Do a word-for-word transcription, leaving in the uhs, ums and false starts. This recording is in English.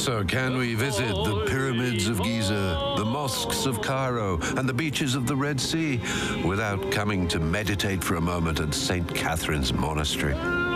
So can we visit the pyramids of Giza, the mosques of Cairo, and the beaches of the Red Sea without coming to meditate for a moment at Saint Catherine's Monastery?